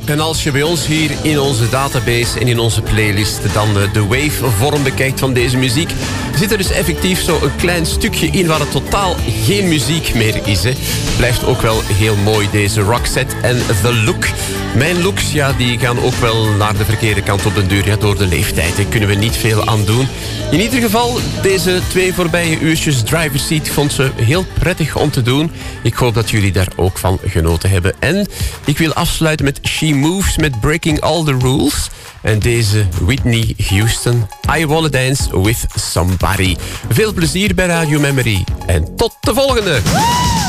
En als je bij ons hier in onze database en in onze playlist dan de wave-vorm bekijkt van deze muziek, zit er dus effectief zo een klein stukje in waar het totaal geen muziek meer is. Hè. Blijft ook wel heel mooi, deze Roxette en The Look. Mijn looks, ja, die gaan ook wel naar de verkeerde kant op den duur. Ja, door de leeftijd, daar kunnen we niet veel aan doen. In ieder geval, deze 2 voorbije uurtjes Driver's Seat vond ze heel prettig om te doen. Ik hoop dat jullie daar ook van genoten hebben. En ik wil afsluiten met She Moves met Breaking All the Rules. En deze Whitney Houston, I Wanna Dance With Somebody. Veel plezier bij Radio Memory. En tot de volgende!